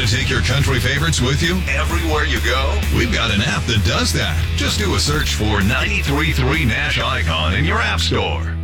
Want to take your country favorites with you everywhere you go? We've got an app that does that. Just do a search for 93.3 Nash Icon in your app store.